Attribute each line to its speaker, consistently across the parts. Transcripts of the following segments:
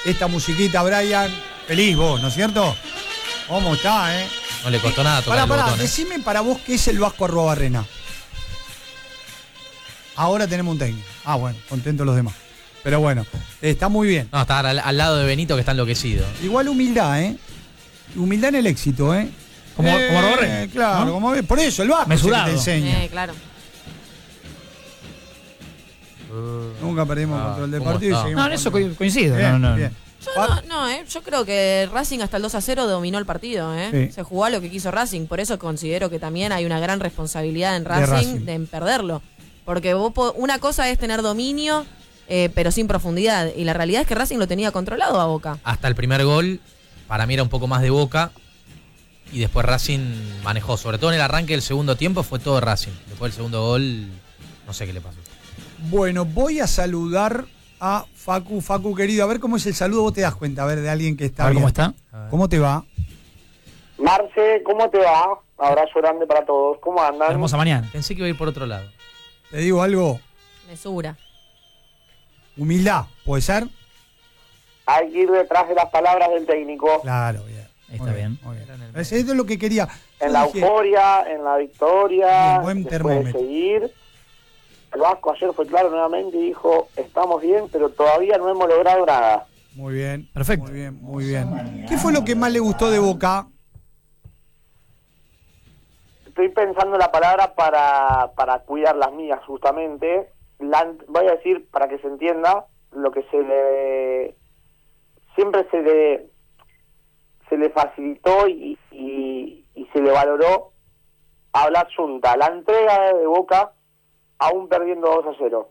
Speaker 1: esta musiquita, Brian. Feliz vos, ¿no es cierto? ¿Cómo está,
Speaker 2: No le costó nada tocar el botón.
Speaker 1: Decime para vos qué es el Vasco @Barrena. Ahora tenemos un técnico. Bueno, contentos los demás. Pero bueno, está muy bien.
Speaker 2: No, está al lado de Benito que está enloquecido.
Speaker 1: Igual humildad, humildad en el éxito,
Speaker 3: Como Barrena.
Speaker 1: Claro,
Speaker 3: ¿no?
Speaker 1: como por eso, el Vasco
Speaker 3: mesurado.
Speaker 1: te enseña.
Speaker 4: Claro.
Speaker 1: Nunca perdimos control del partido y seguimos.
Speaker 3: No, en eso coincido.
Speaker 1: Bien,
Speaker 3: no.
Speaker 1: bien.
Speaker 4: Yo creo que Racing hasta el 2-0 dominó el partido,
Speaker 1: Sí.
Speaker 4: Se jugó a lo que quiso Racing, por eso considero que también hay una gran responsabilidad en Racing de perderlo. Porque una cosa es tener dominio, pero sin profundidad, y la realidad es que Racing lo tenía controlado a Boca.
Speaker 2: Hasta el primer gol, para mí era un poco más de Boca, y después Racing manejó, sobre todo en el arranque del segundo tiempo fue todo Racing. Después del segundo gol, no sé qué le pasó.
Speaker 1: Bueno, voy a saludar a Facu. Facu, querido, a ver cómo es el saludo. Vos te das cuenta, a ver, de alguien que está
Speaker 3: A ver
Speaker 1: bien.
Speaker 3: cómo está.
Speaker 1: ¿Cómo te va?
Speaker 5: Marce, ¿cómo te va? Abrazo grande para todos. ¿Cómo andan?
Speaker 3: Hermosa mañana.
Speaker 2: Pensé que iba a ir por otro lado.
Speaker 1: Te digo algo.
Speaker 4: Mesura.
Speaker 1: Humildad, ¿puede ser?
Speaker 5: Hay que ir detrás de las palabras del técnico.
Speaker 1: Claro, bien.
Speaker 3: Está bien.
Speaker 1: Muy bien. Esto es lo que quería.
Speaker 5: En
Speaker 1: Yo
Speaker 5: la
Speaker 1: dije,
Speaker 5: euforia, en la victoria.
Speaker 1: Bien, buen
Speaker 5: después
Speaker 1: termómetro.
Speaker 5: de seguir. El Vasco ayer fue claro nuevamente y dijo, estamos bien, pero todavía no hemos logrado nada.
Speaker 1: Muy bien.
Speaker 3: Perfecto.
Speaker 1: Muy bien, muy bien. ¿Qué fue lo que más le gustó de Boca?
Speaker 5: Estoy pensando en la palabra para cuidar las mías, justamente. Voy a decir, para que se entienda, lo que siempre se le facilitó y se le valoró hablar junta. La entrega de Boca, aún perdiendo 2-0.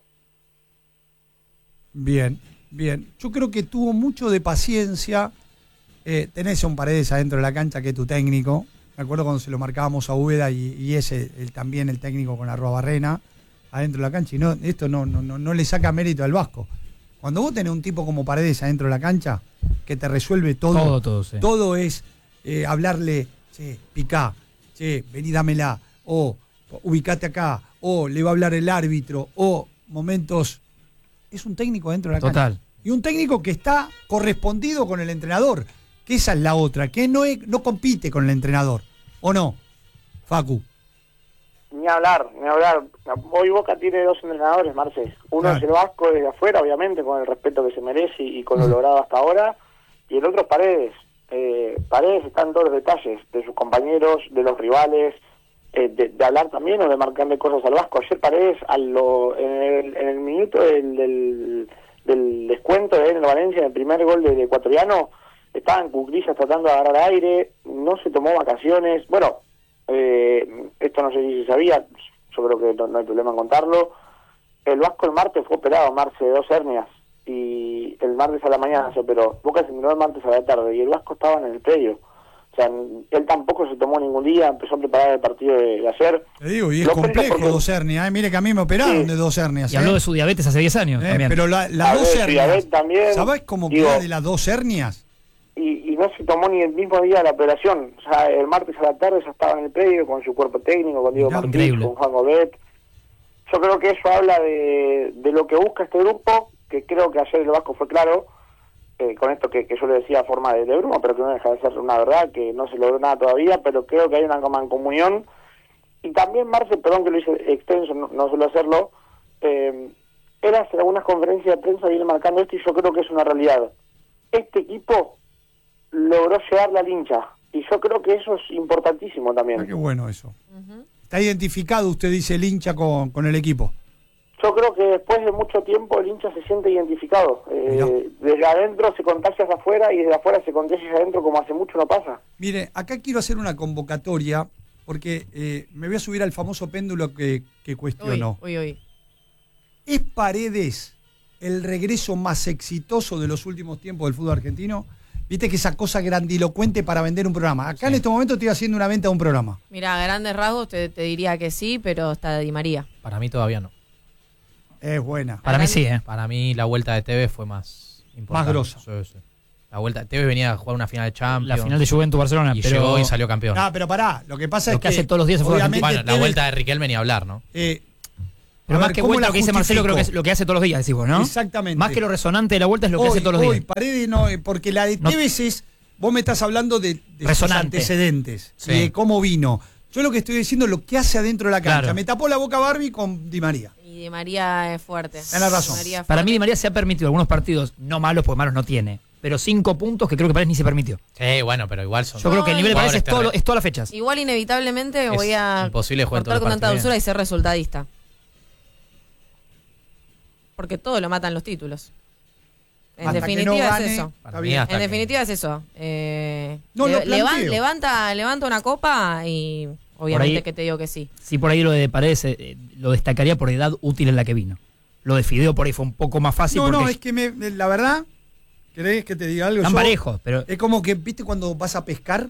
Speaker 1: Bien, bien. Yo creo que tuvo mucho de paciencia. Tenés a un Paredes adentro de la cancha que es tu técnico. Me acuerdo cuando se lo marcábamos a Úbeda y ese también el técnico con @Barrena adentro de la cancha. Y esto no le saca mérito al Vasco. Cuando vos tenés un tipo como Paredes adentro de la cancha que te resuelve todo,
Speaker 3: sí.
Speaker 1: todo es hablarle, che, picá, che, vení dámela, o ubicate acá, o le va a hablar el árbitro, o momentos. Es un técnico dentro de la cancha.
Speaker 3: Total.
Speaker 1: Y un técnico que está correspondido con el entrenador, que esa es la otra, que no compite con el entrenador, ¿o no, Facu?
Speaker 5: Ni hablar. Hoy Boca tiene dos entrenadores, Marce. Uno es el Vasco desde afuera, obviamente, con el respeto que se merece y con lo logrado hasta ahora. Y el otro es Paredes. Paredes está en todos los detalles, de sus compañeros, de los rivales, de hablar también o de marcarle cosas al Vasco. Ayer Paredes, en el minuto del descuento de él en el Valencia, en el primer gol del ecuatoriano, estaba en cuclillas tratando de agarrar aire, no se tomó vacaciones. Bueno, esto no sé si se sabía, yo creo que no hay problema en contarlo. El Vasco el martes fue operado, Marce, de 2 hernias, y el martes a la mañana se operó. Boca se miró el martes a la tarde y el Vasco estaba en el predio. O sea, él tampoco se tomó ningún día, empezó a preparar el partido de ayer.
Speaker 1: Te digo, y es complejo 2 hernias. Mire que a mí me operaron de 2 hernias.
Speaker 3: Y habló de su diabetes hace 10 años también.
Speaker 1: Pero las 2 hernias,
Speaker 5: también,
Speaker 1: ¿sabés cómo queda de las 2 hernias?
Speaker 5: Y no se tomó ni el mismo día de la operación. O sea, el martes a la tarde ya estaba en el predio con su cuerpo técnico, con Diego Martínez, con Juan Gobet. Yo creo que eso habla de lo que busca este grupo, que creo que ayer el Vasco fue claro, con esto que yo le decía a forma de broma, pero que no deja de ser una verdad, que no se logró nada todavía, pero creo que hay una mancomunión. Y también, Marce, perdón que lo hice extenso, no suelo hacerlo, él hace algunas conferencias de prensa, viene marcando esto, y yo creo que es una realidad. Este equipo logró llegarle al hincha, y yo creo que eso es importantísimo también.
Speaker 1: Qué bueno eso. Está identificado, usted dice, el hincha con el equipo.
Speaker 5: Yo creo que después de mucho tiempo el hincha se siente identificado. Desde adentro se contagia hacia afuera y desde afuera se contagia hacia adentro, como hace mucho no pasa.
Speaker 1: Mire, acá quiero hacer una convocatoria porque me voy a subir al famoso péndulo que cuestionó.
Speaker 4: Uy.
Speaker 1: ¿Es Paredes el regreso más exitoso de los últimos tiempos del fútbol argentino? Viste que esa cosa grandilocuente para vender un programa. Acá en este momento estoy haciendo una venta de un programa.
Speaker 4: Mira, a grandes rasgos te diría que sí, pero está Di María.
Speaker 2: Para mí todavía no.
Speaker 1: Es buena.
Speaker 3: Para mí sí,
Speaker 2: Para mí la vuelta de Tevez fue más importante.
Speaker 1: Más grosa.
Speaker 2: Sí. La vuelta, Tevez venía a jugar una final de Champions.
Speaker 3: La final de Juventus-Barcelona.
Speaker 2: Y
Speaker 3: pero
Speaker 2: llegó y salió campeón.
Speaker 1: No, pero pará, lo que pasa
Speaker 3: lo
Speaker 1: es
Speaker 3: que hace todos los días se fue
Speaker 1: obviamente
Speaker 2: Bueno, la vuelta de Riquelme ni hablar, ¿no?
Speaker 3: Pero más que vuelta, lo que dice Marcelo, creo que es lo que hace todos los días, decís vos, ¿no?
Speaker 1: Exactamente.
Speaker 3: Más que lo resonante de la vuelta es lo que hace todos los días.
Speaker 1: Paredes no, porque la de Tevez es, vos me estás hablando de sus antecedentes,
Speaker 2: sí,
Speaker 1: y de cómo vino. Yo lo que estoy diciendo es lo que hace adentro de la cancha.
Speaker 3: Claro.
Speaker 1: Me tapó la boca Barbie con Di María.
Speaker 4: Y Di María es fuerte.
Speaker 1: Tenés razón.
Speaker 3: Para mí Di María se ha permitido algunos partidos, no malos, porque malos no tiene, pero 5 puntos que creo que Paredes ni se permitió.
Speaker 2: Sí, bueno, pero igual son...
Speaker 3: Yo creo que el nivel de Paredes es
Speaker 2: jugadores
Speaker 3: todas las fechas.
Speaker 4: Igual inevitablemente voy a
Speaker 2: imposible jugar
Speaker 4: cortar
Speaker 2: todos
Speaker 4: con
Speaker 2: los
Speaker 4: tanta
Speaker 2: partidos
Speaker 4: dulzura y ser resultadista. Porque todo lo matan los títulos. En
Speaker 1: Hasta que
Speaker 4: definitiva
Speaker 1: no gane,
Speaker 4: es eso.
Speaker 2: Para mí hasta
Speaker 4: En
Speaker 2: que-
Speaker 4: definitiva es eso.
Speaker 1: No lo planteo.
Speaker 4: Levanta una copa y obviamente
Speaker 3: ahí-
Speaker 4: que te digo que sí.
Speaker 3: Sí, por ahí lo de Paredes lo destacaría por edad útil en la que vino. Lo de Fideo por ahí fue un poco más fácil.
Speaker 1: No,
Speaker 3: porque
Speaker 1: es que la verdad, ¿querés que te diga algo?
Speaker 3: están
Speaker 1: Yo-
Speaker 3: parejos, pero
Speaker 1: Es como que, ¿viste cuando vas a pescar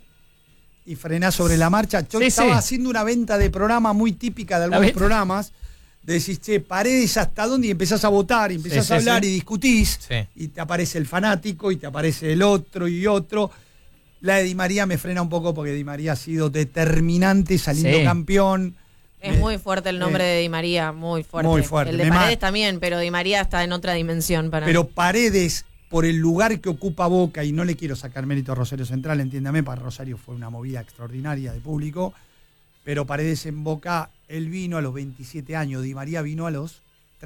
Speaker 1: y frenás sobre la marcha? Yo
Speaker 3: Sí,
Speaker 1: estaba
Speaker 3: sí.
Speaker 1: haciendo una venta de programa muy típica de algunos
Speaker 3: venta.
Speaker 1: programas. Decís, che, Paredes hasta dónde, y empezás a votar, y empezás
Speaker 3: Sí,
Speaker 1: a
Speaker 3: sí,
Speaker 1: hablar
Speaker 3: sí.
Speaker 1: y discutís,
Speaker 2: Sí.
Speaker 1: y te aparece el fanático, y te aparece el otro y otro. La de Di María me frena un poco porque Di María ha sido determinante, saliendo
Speaker 3: Sí.
Speaker 1: campeón.
Speaker 4: Es muy fuerte el nombre de Di María, muy fuerte.
Speaker 1: Muy fuerte.
Speaker 4: El de
Speaker 1: Me
Speaker 4: Paredes
Speaker 1: mata.
Speaker 4: también, pero Di María está en otra dimensión para mí.
Speaker 1: Pero Paredes, por el lugar que ocupa Boca, y no le quiero sacar mérito a Rosario Central, entiéndame, para Rosario fue una movida extraordinaria de público, pero Paredes en Boca, él vino a los 27 años, Di María vino a los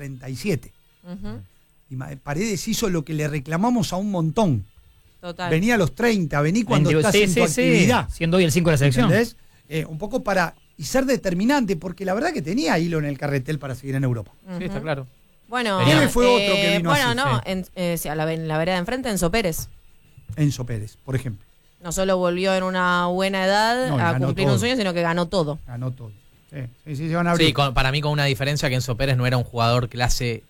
Speaker 1: 37.
Speaker 4: Ujú,
Speaker 1: Y Paredes hizo lo que le reclamamos a un montón.
Speaker 4: total.
Speaker 1: Venía a los 30, vení cuando estás
Speaker 3: sí,
Speaker 1: en tu
Speaker 3: sí,
Speaker 1: actividad.
Speaker 3: siendo hoy el 5 de la selección.
Speaker 1: ¿Entendés? Un poco para... Y ser determinante, porque la verdad que tenía hilo en el carretel para seguir en Europa.
Speaker 2: Sí, está claro.
Speaker 4: Bueno,
Speaker 2: Tevez
Speaker 1: fue otro que vino
Speaker 4: bueno,
Speaker 1: así,
Speaker 4: no,
Speaker 2: sí.
Speaker 4: en la vereda de enfrente, Enzo Pérez.
Speaker 1: Enzo Pérez, por ejemplo.
Speaker 4: No solo volvió en una buena edad
Speaker 1: No, y
Speaker 4: a
Speaker 1: ganó
Speaker 4: cumplir
Speaker 1: todo.
Speaker 4: un sueño, sino que ganó todo.
Speaker 1: Ganó todo. Sí, se van a abrir.
Speaker 2: Sí, para mí con una diferencia que Enzo Pérez no era un jugador clase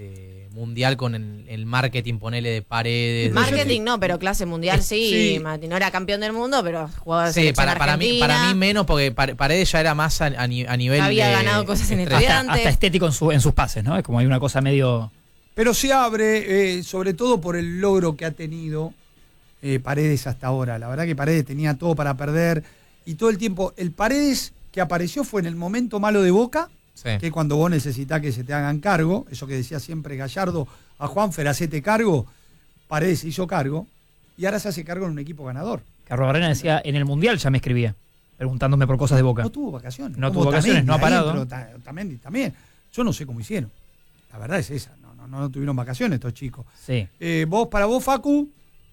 Speaker 2: mundial con el marketing, ponele de Paredes. de-
Speaker 4: Marketing no, pero clase mundial sí.
Speaker 1: Sí.
Speaker 4: Mati, no era campeón del mundo, pero jugador de
Speaker 2: Sí,
Speaker 4: selección
Speaker 2: para mí menos, porque Paredes ya era más a nivel
Speaker 4: Había
Speaker 2: de-
Speaker 4: ganado cosas en
Speaker 2: estrella.
Speaker 4: Estudiantes.
Speaker 3: Hasta estético en sus pases, ¿no? Es como hay una cosa medio...
Speaker 1: Pero se abre, sobre todo por el logro que ha tenido Paredes hasta ahora. La verdad que Paredes tenía todo para perder. Y todo el tiempo, el Paredes que apareció fue en el momento malo de Boca,
Speaker 2: Sí.
Speaker 1: que es cuando vos necesitás que se te hagan cargo. Eso que decía siempre Gallardo a Juanfer, hacete cargo. Paredes se hizo cargo. Y ahora se hace cargo en un equipo ganador.
Speaker 3: Carlos Barrena decía, en el Mundial ya me escribía, preguntándome por cosas de Boca.
Speaker 1: No tuvo vacaciones.
Speaker 3: No
Speaker 1: Como
Speaker 3: tuvo vacaciones,
Speaker 1: Tamendi
Speaker 3: no ha parado.
Speaker 1: ahí, pero Tamendi también. Yo no sé cómo hicieron. La verdad es esa. No tuvieron vacaciones estos chicos.
Speaker 3: Sí.
Speaker 1: Para vos, Facu.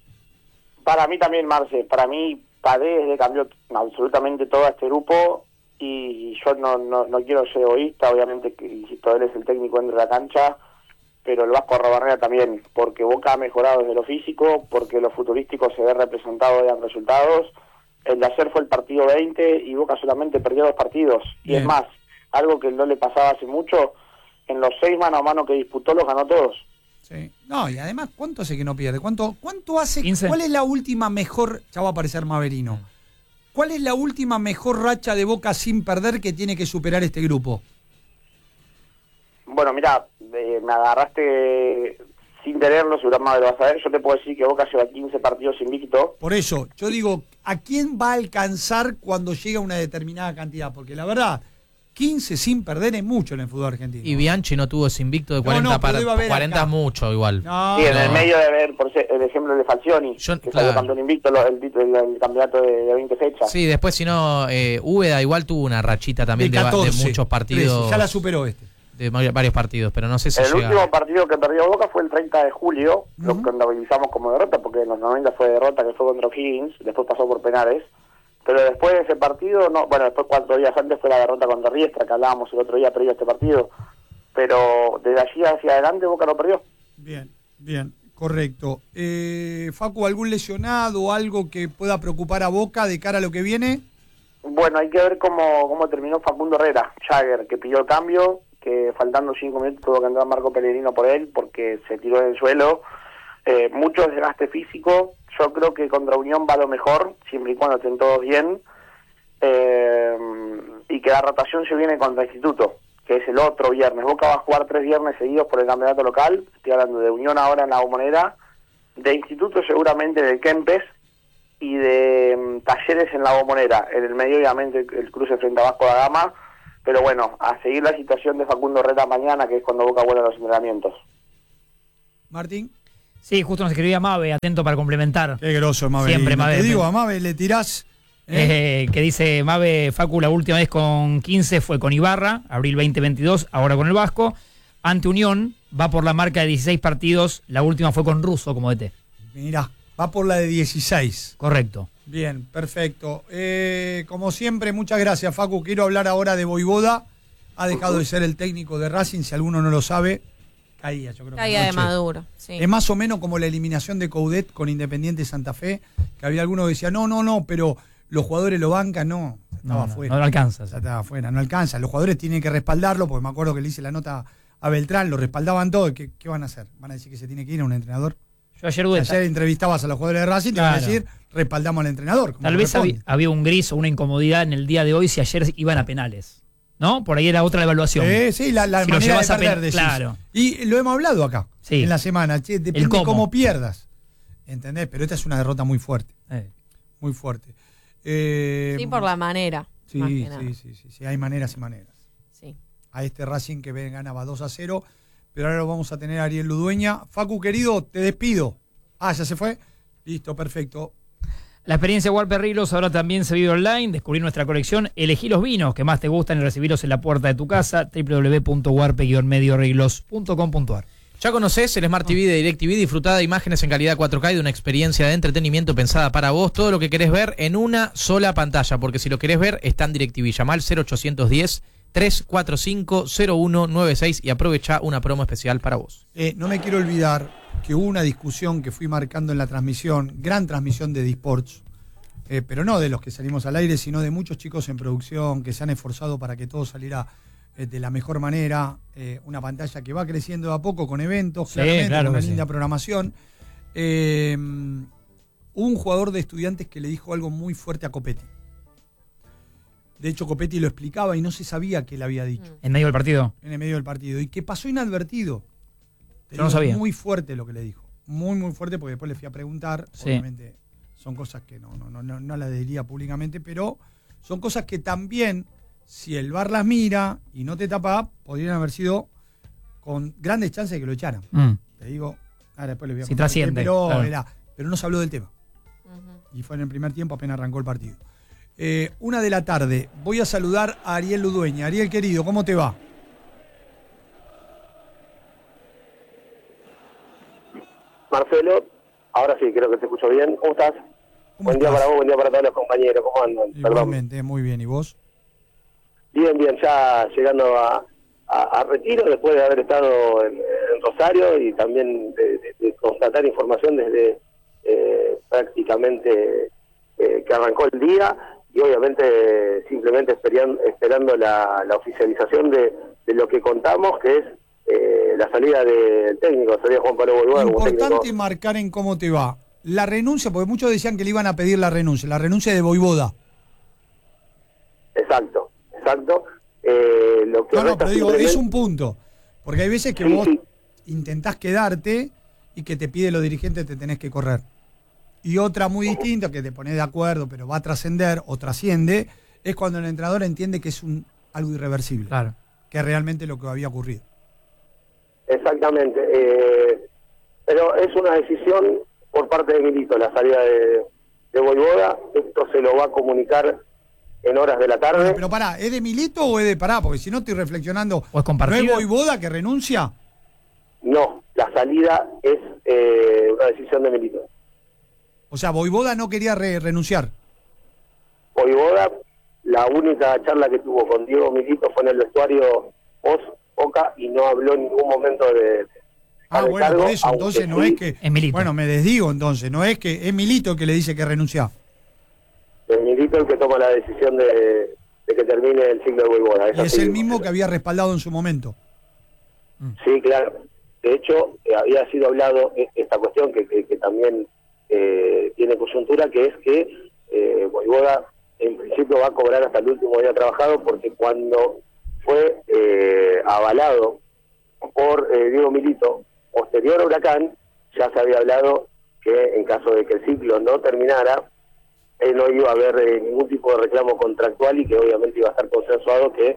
Speaker 5: Para mí también, Marce. Para mí, Paredes le cambió absolutamente todo a este grupo. Y yo no quiero ser egoísta, obviamente, que insisto, él es el técnico dentro de la cancha, pero el Vasco Arrobarrena también, porque Boca ha mejorado desde lo físico, porque lo futurístico se ve representado en resultados. El de ayer fue el partido 20 y Boca solamente perdió 2 partidos. Y
Speaker 1: Bien.
Speaker 5: es más, algo que no le pasaba hace mucho, en los 6 mano a mano que disputó los ganó todos.
Speaker 1: Sí. No, y además, ¿cuánto hace que no pierde? ¿Cuánto hace?
Speaker 3: 15.
Speaker 1: ¿Cuál es la última mejor? Ya va a aparecer Maverino. ¿Cuál es la última mejor racha de Boca sin perder que tiene que superar este grupo?
Speaker 5: Bueno, mira, me agarraste sin tenerlo, seguramente lo vas a ver. Yo te puedo decir que Boca lleva 15 partidos invicto.
Speaker 1: Por eso, yo digo, ¿a quién va a alcanzar cuando llega una determinada cantidad? Porque la verdad, 15 sin perder es mucho en el fútbol argentino.
Speaker 2: Y Bianchi no tuvo ese invicto de 40
Speaker 1: pero
Speaker 2: para
Speaker 1: debe haber
Speaker 2: 40
Speaker 1: acá.
Speaker 2: es mucho igual.
Speaker 1: No,
Speaker 5: Sí, en el
Speaker 2: no.
Speaker 5: medio de ver, por el ejemplo de Falcioni,
Speaker 2: Yo-
Speaker 5: que
Speaker 2: claro.
Speaker 5: salió campeón invicto el campeonato de 20 fechas.
Speaker 2: Sí, después si no, Úbeda igual tuvo una rachita también de
Speaker 1: 14,
Speaker 2: muchos partidos.
Speaker 1: 13, ya la superó este.
Speaker 2: De varios partidos, pero no sé si
Speaker 5: El
Speaker 2: llega.
Speaker 5: último partido que perdió Boca fue el 30 de julio, lo contabilizamos como derrota, porque en los 90 fue derrota que fue contra O'Higgins, después pasó por penales. Pero después de ese partido, después 4 días antes fue la derrota contra Riestra, que hablábamos el otro día previo a este partido. Pero desde allí hacia adelante Boca no perdió.
Speaker 1: Bien, correcto. Facu, ¿algún lesionado o algo que pueda preocupar a Boca de cara a lo que viene?
Speaker 5: Bueno, hay que ver cómo terminó Facundo Herrera, Jagger, que pidió el cambio, que faltando 5 minutos tuvo que entrar Marco Pellegrino por él, porque se tiró del suelo. Mucho desgaste físico. Yo creo que contra Unión va lo mejor, siempre y cuando estén todos bien. Y que la rotación se viene contra Instituto, que es el otro viernes. Boca va a jugar 3 viernes seguidos por el campeonato local. Estoy hablando de Unión ahora en la Bombonera, de Instituto seguramente del Kempes, y de Talleres en la Bombonera. En el medio, obviamente, el cruce frente a Vasco da Gama. pero bueno, a seguir la situación de Facundo Reta mañana, que es cuando Boca vuelve a los entrenamientos.
Speaker 1: Martín.
Speaker 3: Sí, justo nos escribía Mabe, atento para complementar.
Speaker 1: Qué groso, Mabe.
Speaker 3: Siempre, Mabe.
Speaker 1: Te digo, a Mabe le tirás.
Speaker 3: Que dice Mabe, Facu, la última vez con 15 fue con Ibarra, abril 2022, ahora con el Vasco. Ante Unión, va por la marca de 16 partidos, la última fue con Russo como DT.
Speaker 1: Mirá, va por la de 16.
Speaker 3: Correcto.
Speaker 1: Bien, perfecto. Como siempre, muchas gracias, Facu. Quiero hablar ahora de Voivoda. Ha dejado de ser el técnico de Racing, si alguno no lo sabe. Caía, yo creo.
Speaker 4: Caía de Maduro, sí.
Speaker 1: Es más o menos como la eliminación de Coudet con Independiente Santa Fe, que había algunos que decían, no, pero los jugadores lo bancan, no, estaba afuera.
Speaker 3: No lo alcanza.
Speaker 1: Ya estaba afuera, no alcanza. Los jugadores tienen que respaldarlo, porque me acuerdo que le hice la nota a Beltrán, lo respaldaban todo. ¿Qué van a hacer? ¿Van a decir que se tiene que ir a un entrenador?
Speaker 3: Yo ayer
Speaker 1: entrevistabas a los jugadores de Racing, te van a decir, respaldamos al entrenador.
Speaker 3: Tal vez había un gris o una incomodidad en el día de hoy si ayer iban a penales, ¿no? Por ahí era otra la evaluación.
Speaker 1: Sí, la
Speaker 3: si
Speaker 1: manera de perder,
Speaker 3: claro.
Speaker 1: Y lo hemos hablado acá,
Speaker 3: sí,
Speaker 1: en la semana. Che, depende de cómo pierdas. ¿Entendés? Pero esta es una derrota muy fuerte. Muy fuerte.
Speaker 4: Sí, por la manera.
Speaker 1: Sí, hay maneras y maneras.
Speaker 4: Sí.
Speaker 1: A este Racing que ganaba 2-0, pero ahora lo vamos a tener a Ariel Ludueña. Facu, querido, te despido. ¿Ya se fue? Listo, perfecto.
Speaker 3: La experiencia Warpe Rilos ahora también se vive online. Descubrir nuestra colección. Elegí los vinos que más te gustan y recibirlos en la puerta de tu casa. www.warpe-medioarreglos.com.ar.
Speaker 2: ¿Ya conocés el Smart TV de DirecTV? Disfrutá de imágenes en calidad 4K y de una experiencia de entretenimiento pensada para vos. Todo lo que querés ver en una sola pantalla, porque si lo querés ver está en DirecTV. Llama al 0810-345-0196 y aprovecha una promo especial para vos.
Speaker 1: No me quiero olvidar que hubo una discusión que fui marcando en la transmisión, gran transmisión de Disports, pero no de los que salimos al aire, sino de muchos chicos en producción que se han esforzado para que todo saliera de la mejor manera, una pantalla que va creciendo de a poco con eventos, claramente, con una linda programación. Hubo un jugador de Estudiantes que le dijo algo muy fuerte a Copetti. De hecho, Copetti lo explicaba y no se sabía que él había dicho.
Speaker 3: ¿En medio del partido?
Speaker 1: En el medio del partido. Y que pasó inadvertido.
Speaker 3: Yo no sabía.
Speaker 1: Muy fuerte lo que le dijo. Muy, muy fuerte, porque después le fui a preguntar. Sí. Obviamente son cosas que no las diría públicamente, pero son cosas que también, si el VAR las mira y no te tapa, podrían haber sido con grandes chances de que lo echaran. Te digo, ahora después le voy a
Speaker 3: contar. Si trasciende.
Speaker 1: Pero no se habló del tema. Y fue en el primer tiempo, apenas arrancó el partido. 1:00 p.m. Voy a saludar a Ariel Ludueña. Ariel, querido, ¿cómo te va?
Speaker 5: Marcelo, ahora sí, creo que te escucho bien. ¿Cómo estás? Buen día para vos, buen día para todos los compañeros. ¿Cómo andan?
Speaker 1: Igualmente, muy bien. ¿Y vos?
Speaker 5: Bien, ya llegando a retiro, después de haber estado en Rosario y también de constatar información desde prácticamente que arrancó el día, y obviamente simplemente esperando la oficialización de lo que contamos, que es la salida del técnico, la salida de Juan Pablo Voivoda.
Speaker 1: Importante marcar en cómo te va. La renuncia, porque muchos decían que le iban a pedir la renuncia de Voivoda.
Speaker 5: Exacto. Lo que
Speaker 1: pero digo, es un punto. Porque hay veces que vos intentás quedarte y que te pide los dirigentes te tenés que correr. Y otra muy distinta, que te pones de acuerdo, pero va a trascender o trasciende, es cuando el entrenador entiende que es algo irreversible.
Speaker 3: Claro.
Speaker 1: Que es realmente lo que había ocurrido.
Speaker 5: Exactamente. Pero es una decisión por parte de Milito, la salida de Voivoda. Esto se lo va a comunicar en horas de la tarde.
Speaker 1: Pero pará, ¿es de Milito o es de Pará? Porque si no estoy reflexionando,
Speaker 3: ¿o es compartido?
Speaker 1: ¿No es Voivoda que renuncia?
Speaker 5: No, la salida es una decisión de Milito.
Speaker 1: O sea, Voivoda no quería renunciar.
Speaker 5: Voivoda, la única charla que tuvo con Diego Milito fue en el vestuario post-Boca y no habló en ningún momento de
Speaker 1: bueno,
Speaker 5: cargo,
Speaker 1: por eso, entonces no es que...
Speaker 3: Es Milito.
Speaker 1: Bueno, me desdigo entonces, no es que es Milito el que le dice que renuncia.
Speaker 5: Es Milito el que toma la decisión de que termine el ciclo de Voivoda.
Speaker 1: Y es el mismo que había respaldado en su momento.
Speaker 5: Sí, claro. De hecho, había sido hablado esta cuestión que también tiene coyuntura, que es que Voivoda en principio va a cobrar hasta el último día trabajado, porque cuando fue avalado por Diego Milito posterior a Huracán, ya se había hablado que en caso de que el ciclo no terminara, no iba a haber ningún tipo de reclamo contractual y que obviamente iba a estar consensuado que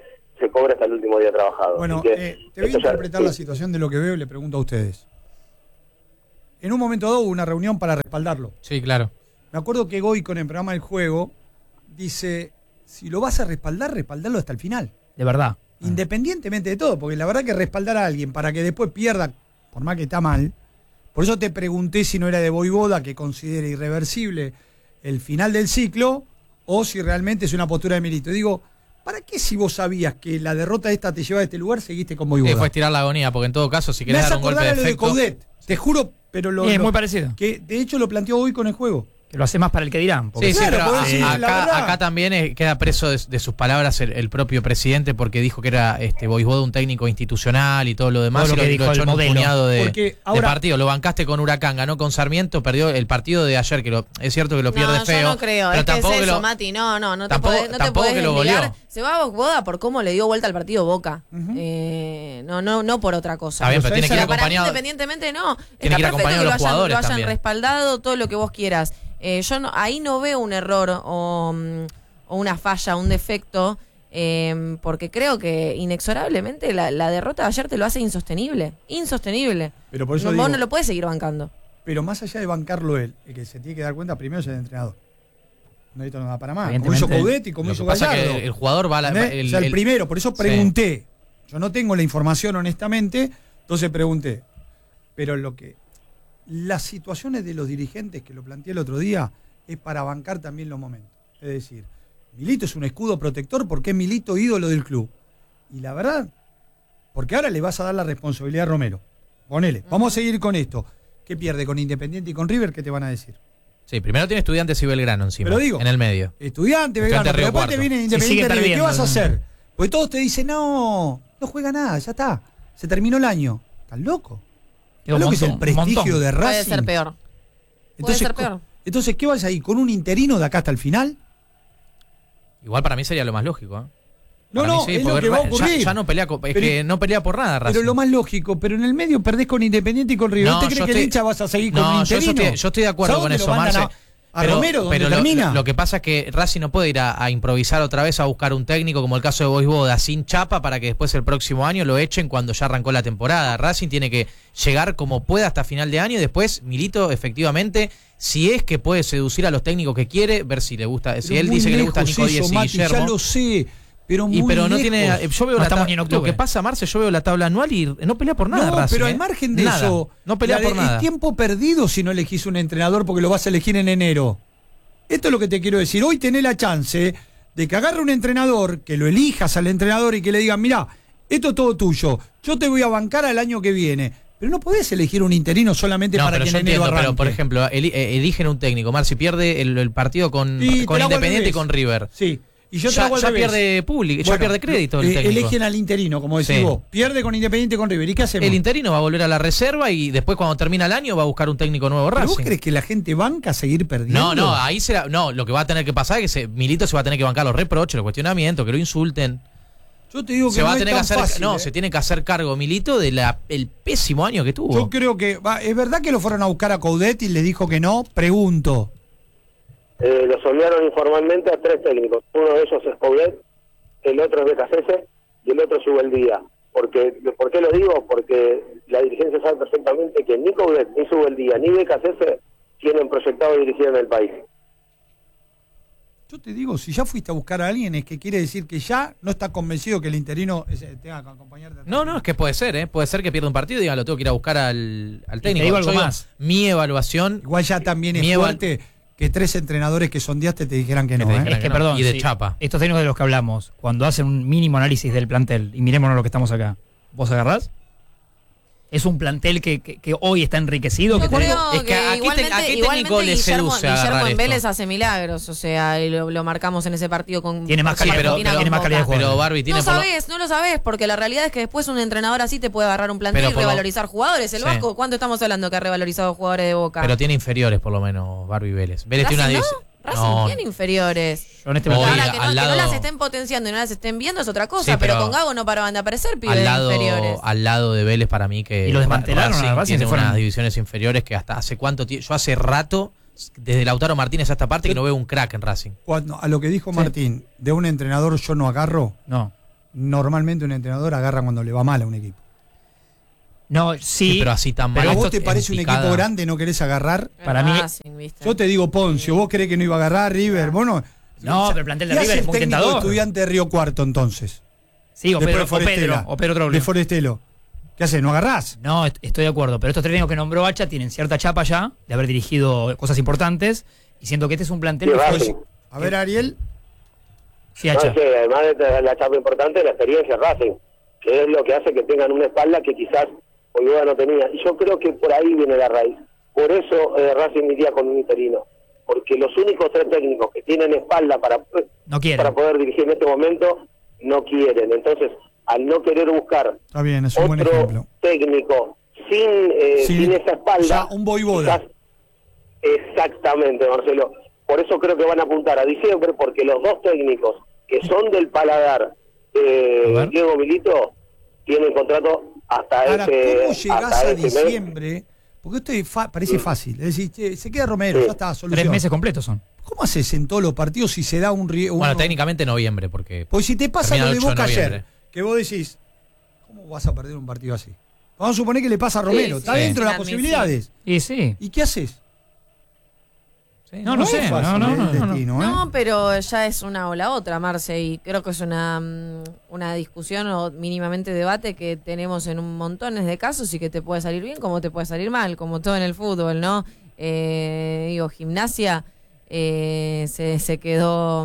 Speaker 6: se cobra hasta el último día trabajado.
Speaker 1: Bueno,
Speaker 6: Así que,
Speaker 1: te voy a interpretar la situación de lo que veo y le pregunto a ustedes. En un momento dado hubo una reunión para respaldarlo.
Speaker 2: Sí, claro.
Speaker 1: Me acuerdo que Goy con el programa del juego dice, si lo vas a respaldar, respaldarlo hasta el final.
Speaker 3: De verdad.
Speaker 1: Independientemente de todo, porque la verdad que respaldar a alguien para que después pierda, por más que está mal, por eso te pregunté si no era de Voivoda que considere irreversible el final del ciclo o si realmente es una postura de Milito. Y digo, ¿para qué si vos sabías que la derrota esta te llevaba a este lugar, seguiste con Voivoda?
Speaker 2: Fue estirar la agonía, porque en todo caso, si querés dar un golpe de efecto...
Speaker 1: Coudet, te juro, pero
Speaker 3: es muy parecido.
Speaker 1: Que de hecho lo planteó hoy con el juego.
Speaker 3: Que lo hace más para el que dirán.
Speaker 2: Sí,
Speaker 1: claro,
Speaker 2: pero acá también queda preso de sus palabras el propio presidente, porque dijo que era Voivoda un técnico institucional y todo lo demás,
Speaker 3: todo lo que
Speaker 2: y
Speaker 3: dijo
Speaker 2: lo echó
Speaker 3: el
Speaker 2: en un
Speaker 3: modelo.
Speaker 2: puñado de
Speaker 1: ahora,
Speaker 2: partido. Lo bancaste con Huracán, ganó con Sarmiento, perdió el partido de ayer, que es cierto que lo pierde feo.
Speaker 4: Yo no creo,
Speaker 2: pero
Speaker 4: es que
Speaker 2: tampoco
Speaker 4: es eso,
Speaker 2: lo,
Speaker 4: Mati, no
Speaker 2: tampoco,
Speaker 4: te
Speaker 2: tampoco
Speaker 4: podés
Speaker 2: que lo
Speaker 4: desligar.
Speaker 2: goleó.
Speaker 4: Se va a Voivoda por cómo le dio vuelta al partido Boca. No por otra cosa.
Speaker 2: Está bien, pero tiene que ir
Speaker 4: para mí,
Speaker 2: acompañado.
Speaker 4: Independientemente, no.
Speaker 2: Tiene que ir
Speaker 4: Está perfecto
Speaker 2: acompañado
Speaker 4: que
Speaker 2: de los jugadores
Speaker 4: lo hayan
Speaker 2: también.
Speaker 4: respaldado, todo lo que vos quieras. Yo ahí no veo un error o una falla, un defecto, porque creo que inexorablemente la derrota de ayer te lo hace insostenible. Insostenible.
Speaker 1: Pero por eso
Speaker 4: vos
Speaker 1: digo,
Speaker 4: no lo puedes seguir bancando.
Speaker 1: Pero más allá de bancarlo él, el que se tiene que dar cuenta primero es el entrenador. No necesito nada para más. Como
Speaker 3: Evidentemente.
Speaker 1: hizo Coudet y como
Speaker 2: Lo
Speaker 1: hizo
Speaker 2: que pasa es
Speaker 1: Gallardo.
Speaker 2: que el jugador va a
Speaker 1: O sea, el primero, por eso pregunté. Yo no tengo la información honestamente, entonces pregunté. Pero las situaciones de los dirigentes, que lo planteé el otro día, es para bancar también los momentos. Es decir, Milito es un escudo protector porque es Milito ídolo del club. Y la verdad, porque ahora le vas a dar la responsabilidad a Romero. Ponele, vamos a seguir con esto. ¿Qué pierde con Independiente y con River? ¿Qué te van a decir?
Speaker 2: Sí, primero tiene Estudiantes y Belgrano encima,
Speaker 1: Pero digo,
Speaker 2: en el medio.
Speaker 1: Estudiante, Belgrano,
Speaker 2: Río
Speaker 1: pero después te
Speaker 2: Cuarto.
Speaker 1: viene
Speaker 3: sigue
Speaker 1: Independiente River. ¿Qué
Speaker 3: perdiendo,
Speaker 1: vas a
Speaker 3: ¿no?
Speaker 1: hacer? Pues todos te dicen, no juega nada, ya está. Se terminó el año. ¿Estás loco?
Speaker 3: Quedó
Speaker 1: ¿Sabes lo que es el
Speaker 3: un
Speaker 1: prestigio
Speaker 3: montón.
Speaker 1: de Racing?
Speaker 4: Puede ser peor. Puede ser peor.
Speaker 1: Entonces, ¿qué vas ahí? ¿Con un interino de acá hasta el final?
Speaker 2: Igual para mí sería lo más lógico, ¿eh?
Speaker 1: No,
Speaker 2: Para mí
Speaker 1: no,
Speaker 2: sí,
Speaker 1: es lo
Speaker 2: porque
Speaker 1: que va a ocurrir.
Speaker 2: ya no pelea,
Speaker 1: Pero-
Speaker 2: que no pelea por nada, Racing.
Speaker 1: Pero lo más lógico, pero en el medio perdés con Independiente y con River.
Speaker 2: No,
Speaker 1: ¿Usted cree
Speaker 2: yo
Speaker 1: que el
Speaker 2: estoy-
Speaker 1: hincha vas a seguir con un
Speaker 2: No, yo
Speaker 1: interino?
Speaker 2: estoy de acuerdo
Speaker 1: ¿Sabes
Speaker 2: con
Speaker 1: dónde
Speaker 2: eso,
Speaker 1: lo mandan
Speaker 2: Marce.
Speaker 1: a Romero, donde
Speaker 2: pero
Speaker 1: termina?
Speaker 2: lo que pasa es que Racing no puede ir a improvisar otra vez a buscar un técnico como el caso de Voivoda sin chapa para que después el próximo año lo echen cuando ya arrancó la temporada. Racing tiene que llegar como pueda hasta final de año y después Milito efectivamente, si es que puede seducir a los técnicos que quiere, ver si le gusta, si
Speaker 1: Pero
Speaker 2: él
Speaker 1: muy
Speaker 2: dice que le gusta
Speaker 1: lejos
Speaker 2: Nico Díez
Speaker 1: eso,
Speaker 2: y
Speaker 1: Mati,
Speaker 2: Guillermo.
Speaker 1: ya lo sé, pero muy
Speaker 2: Pero no
Speaker 1: lejos.
Speaker 2: tiene, yo veo
Speaker 3: No
Speaker 2: la
Speaker 3: estamos
Speaker 2: tabla,
Speaker 3: ni en
Speaker 2: lo
Speaker 3: octubre.
Speaker 2: que pasa, Marce, yo veo la tabla anual y no pelea por nada
Speaker 1: No,
Speaker 2: Racing.
Speaker 1: pero al margen de
Speaker 2: Nada.
Speaker 1: eso,
Speaker 2: No pelea por nada.
Speaker 1: Es tiempo perdido si no elegís un entrenador porque lo vas a elegir en enero. Esto es lo que te quiero decir. Hoy tenés la chance de que agarre un entrenador, que lo elijas al entrenador y que le digan, mirá, esto es todo tuyo, yo te voy a bancar al año que viene. Pero no podés elegir un interino solamente
Speaker 2: No,
Speaker 1: para
Speaker 2: pero
Speaker 1: que en
Speaker 2: yo
Speaker 1: enero
Speaker 2: entiendo,
Speaker 1: arranque.
Speaker 2: pero por ejemplo, eligen un técnico, Marci pierde el partido con
Speaker 1: Y te la hago al
Speaker 2: Independiente y
Speaker 1: revés.
Speaker 2: con River.
Speaker 1: Sí. Y yo te hago al
Speaker 2: ya
Speaker 1: revés.
Speaker 2: pierde público, ya
Speaker 1: Bueno,
Speaker 2: pierde crédito el técnico.
Speaker 1: Eligen al interino, como decís
Speaker 2: Sí.
Speaker 1: vos. Pierde con Independiente y con River. ¿Y qué hacemos?
Speaker 2: El interino va a volver a la reserva y después cuando termina el año va a buscar un técnico nuevo
Speaker 1: ¿Pero
Speaker 2: Racing.
Speaker 1: vos crees que la gente banca a seguir perdiendo?
Speaker 2: No, ahí será, no, lo que va a tener que pasar es que Milito se va a tener que bancar los reproches, los cuestionamientos, que lo insulten.
Speaker 1: Yo te digo que
Speaker 2: Se va
Speaker 1: no
Speaker 2: a
Speaker 1: es
Speaker 2: tener que
Speaker 1: tan
Speaker 2: hacer,
Speaker 1: fácil,
Speaker 2: no,
Speaker 1: ¿eh?
Speaker 2: se tiene que hacer cargo Milito de el pésimo año que tuvo.
Speaker 1: Yo creo que es verdad que lo fueron a buscar a Coudet y le dijo que no. Pregunto.
Speaker 6: Los enviaron informalmente a 3 técnicos. Uno de ellos es Coudet, el otro es Becasese y el otro es Ubeldía. ¿Por qué lo digo? Porque la dirigencia sabe perfectamente que ni Coudet, ni Ubeldía, ni Becasese tienen proyectado dirigir en el país.
Speaker 1: Yo te digo, si ya fuiste a buscar a alguien, es que quiere decir que ya no está convencido que el interino tenga que acompañarte.
Speaker 2: No, es que puede ser, ¿eh? Puede ser que pierda un partido y diga, lo tengo que ir a buscar al técnico.
Speaker 3: te digo algo
Speaker 2: Yo
Speaker 3: más.
Speaker 2: Mi evaluación.
Speaker 1: Igual ya también es
Speaker 2: Mi
Speaker 1: fuerte que 3 entrenadores que sondeaste te dijeran que no,
Speaker 2: te
Speaker 1: ¿eh?
Speaker 2: dijeran
Speaker 3: Es que,
Speaker 2: no.
Speaker 3: perdón,
Speaker 2: Y de
Speaker 3: sí,
Speaker 2: chapa.
Speaker 3: estos técnicos de los que hablamos, cuando hacen un mínimo análisis del plantel, y mirémonos lo que estamos acá, ¿vos agarrás? ¿Es un plantel que hoy está enriquecido?
Speaker 4: Yo
Speaker 3: que
Speaker 4: creo
Speaker 3: tenemos-
Speaker 2: es que
Speaker 4: que
Speaker 2: ¿a qué
Speaker 4: igualmente,
Speaker 2: técnico le seduce agarrar
Speaker 4: Guillermo en
Speaker 2: esto?
Speaker 4: Vélez hace milagros, o sea, y lo marcamos en ese partido con
Speaker 3: Tiene más calidad,
Speaker 4: Argentina
Speaker 3: tiene
Speaker 4: con
Speaker 3: más calidad de
Speaker 4: Boca.
Speaker 3: jugador.
Speaker 2: Pero Barbie tiene
Speaker 4: No lo sabés, porque la realidad es que después un entrenador así te puede agarrar un plantel
Speaker 2: Pero
Speaker 4: y
Speaker 2: por lo-
Speaker 4: revalorizar jugadores. El
Speaker 2: Sí.
Speaker 4: Vasco, ¿cuánto estamos hablando que ha revalorizado jugadores de Boca?
Speaker 2: Pero tiene inferiores por lo menos Barbie Vélez. Vélez tiene una
Speaker 4: ¿Racing
Speaker 2: división.
Speaker 4: no? Racing tiene inferiores.
Speaker 3: Yo en este
Speaker 2: Hoy,
Speaker 3: plantel-
Speaker 4: Ahora que
Speaker 2: al
Speaker 4: no
Speaker 2: lado-
Speaker 4: las estén potenciando y no las estén viendo es otra cosa,
Speaker 2: Sí,
Speaker 4: pero
Speaker 2: pero
Speaker 4: con Gago no paraban de aparecer pibes
Speaker 2: al
Speaker 4: inferiores.
Speaker 2: lado de Vélez para mí que
Speaker 3: Y lo desmantelaron a Racing,
Speaker 2: tiene
Speaker 3: se fueron.
Speaker 2: unas divisiones inferiores que hasta hace cuánto tiempo, yo hace rato desde Lautaro Martínez a esta parte que no veo un crack en Racing.
Speaker 1: Cuando, a lo que dijo Martín, de un entrenador yo no agarro,
Speaker 3: No.
Speaker 1: normalmente un entrenador agarra cuando le va mal a un equipo.
Speaker 3: No, sí,
Speaker 2: pero así tan mal.
Speaker 1: Pero a vos te parece un equipo grande, no querés agarrar.
Speaker 3: Para mí,
Speaker 1: yo te digo Poncio, vos creés que no iba a agarrar River, bueno.
Speaker 3: No, pero el plantel de River es muy tentador.
Speaker 1: Estudiante de Río Cuarto entonces.
Speaker 3: Sí, o Pedro Troglio.
Speaker 1: De Forestelo. ¿Qué haces? ¿No agarrás?
Speaker 3: No, estoy de acuerdo, pero estos técnicos que nombró Hacha tienen cierta chapa ya de haber dirigido cosas importantes y siento que este es un plantel
Speaker 6: sí,
Speaker 1: a ver, Ariel.
Speaker 3: Sí, Hacha.
Speaker 6: No, sí, además de la chapa importante, la experiencia Racing, que es lo que hace que tengan una espalda que quizás Voivoda no tenía. Y yo creo que por ahí viene la raíz. Por eso Racing iría con un interino. Porque los únicos 3 técnicos que tienen espalda para poder dirigir en este momento no quieren. Entonces, al no querer buscar
Speaker 1: está bien, es un buen ejemplo.
Speaker 6: Técnico sin esa espalda,
Speaker 1: ya un Voivoda.
Speaker 6: Quizás, exactamente, Marcelo. Por eso creo que van a apuntar a diciembre, porque los 2 técnicos que son del paladar, Diego Milito, tienen contrato hasta
Speaker 1: ahora, ¿cómo llegás
Speaker 6: hasta
Speaker 1: a diciembre?
Speaker 6: Mes.
Speaker 1: Porque esto parece fácil. Es decir, se queda Romero, ya está, solución.
Speaker 3: 3 meses completos son.
Speaker 1: ¿Cómo haces en todos los partidos si se da un riesgo?
Speaker 2: Bueno, técnicamente noviembre, porque...
Speaker 1: Pues si te pasa lo de Boca
Speaker 2: de
Speaker 1: ayer, que vos decís, ¿cómo vas a perder un partido así? Vamos a suponer que le pasa a Romero, está dentro de las posibilidades.
Speaker 3: Y sí.
Speaker 1: ¿Y qué haces?
Speaker 3: Sí, no sé.
Speaker 4: No, pero ya es una o la otra, Marce, y creo que es una discusión o mínimamente debate que tenemos en un montones de casos y que te puede salir bien como te puede salir mal, como todo en el fútbol, ¿no? Gimnasia se quedó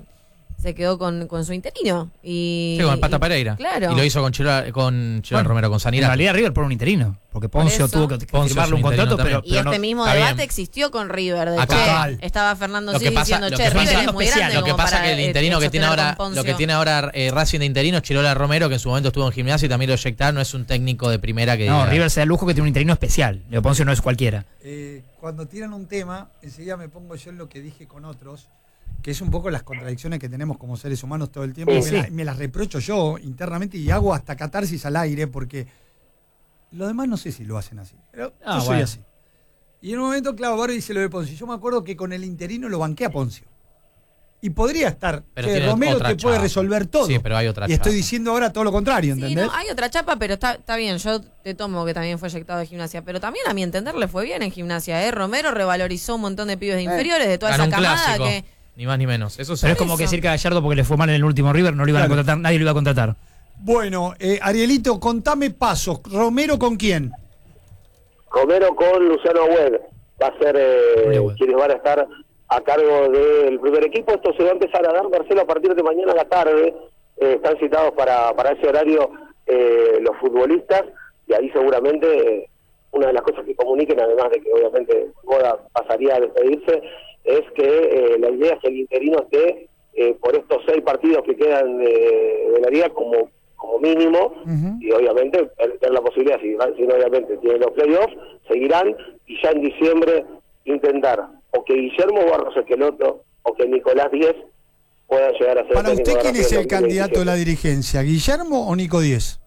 Speaker 4: con su interino. Sí,
Speaker 2: con el Pata Pereira.
Speaker 4: Claro.
Speaker 2: Y lo hizo con Chilo Romero, con Sanidad.
Speaker 3: En realidad River por un interino, porque Poncio tuvo que firmarle un contrato, pero
Speaker 4: este mismo debate existió con River. Estaba Fernando Cis diciendo, River es muy grande.
Speaker 2: Lo que pasa es que el interino que tiene ahora Racing de interino, Chirola Romero, que en su momento estuvo en Gimnasia y también lo eyectaron, no es un técnico de primera que...
Speaker 3: No, River se da el lujo que tiene un interino especial. Poncio no es cualquiera.
Speaker 1: Cuando tiran un tema, enseguida me pongo yo en lo que dije con otros, que es un poco las contradicciones que tenemos como seres humanos todo el tiempo. Me las reprocho yo internamente y hago hasta catarsis al aire, porque los demás no sé si lo hacen así. Pero yo soy así. Y en un momento, claro, Barrio dice lo de Poncio. Yo me acuerdo que con el interino lo banqué a Poncio. Y podría estar, Romero te puede resolver todo.
Speaker 2: Sí, pero hay otra
Speaker 1: chapa. Y estoy diciendo ahora todo lo contrario, ¿entendés?
Speaker 4: Sí, no, hay otra chapa, pero está bien. Yo te tomo que también fue eyectado de Gimnasia. Pero también, a mi entender, le fue bien en Gimnasia. Romero revalorizó un montón de pibes de inferiores, de toda esa camada que...
Speaker 2: Ni más ni menos. Eso
Speaker 3: pero es como que decir que a Gallardo, porque le fue mal en el último River, no lo iban a contratar, nadie lo iba a contratar.
Speaker 1: Bueno, Arielito, contame pasos. ¿Romero con quién?
Speaker 6: Romero con Luciano Webb. Va a ser quienes van a estar a cargo del primer equipo. Esto se va a empezar a dar, Marcelo, a partir de mañana a la tarde. Están citados para ese horario los futbolistas, y ahí seguramente una de las cosas que comuniquen, además de que obviamente Boda pasaría a despedirse, es que la idea es que el interino esté por estos 6 partidos que quedan de la liga como mínimo, y obviamente tener la posibilidad, si obviamente tienen los playoffs, seguirán, y ya en diciembre intentar o que Guillermo Barros Esqueloto o que Nicolás Díez puedan llegar a ser...
Speaker 1: Para usted, ¿quién es el candidato de la dirigencia? ¿Guillermo o Nico Díez?